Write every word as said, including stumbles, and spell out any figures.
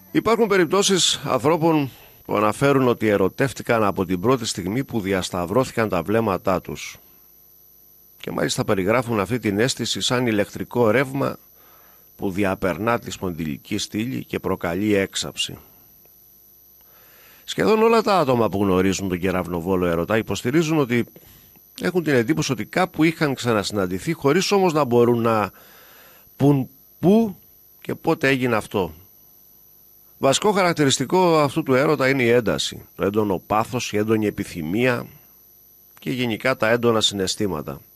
Υπάρχουν περιπτώσεις ανθρώπων που αναφέρουν ότι ερωτεύτηκαν από την πρώτη στιγμή που διασταυρώθηκαν τα βλέμματά τους. Και μάλιστα περιγράφουν αυτή την αίσθηση σαν ηλεκτρικό ρεύμα που διαπερνά τη σπονδυλική στήλη και προκαλεί έξαψη. Σχεδόν όλα τα άτομα που γνωρίζουν τον κεραυνοβόλο έρωτα υποστηρίζουν ότι έχουν την εντύπωση ότι κάπου είχαν ξανασυναντηθεί, χωρίς όμως να μπορούν να πουν πού και πότε έγινε αυτό. Βασικό χαρακτηριστικό αυτού του έρωτα είναι η ένταση, το έντονο πάθος, η έντονη επιθυμία και γενικά τα έντονα συναισθήματα.